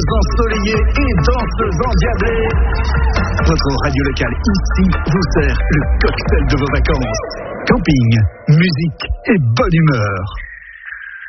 ensoleillées et danseuses endiablées, votre radio locale ici vous sert le cocktail de vos vacances. Camping, musique et bonne humeur.